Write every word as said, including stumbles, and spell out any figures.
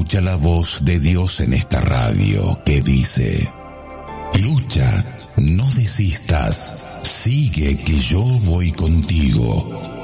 Escucha la voz de Dios en esta radio que dice: lucha, no desistas, sigue que yo voy contigo.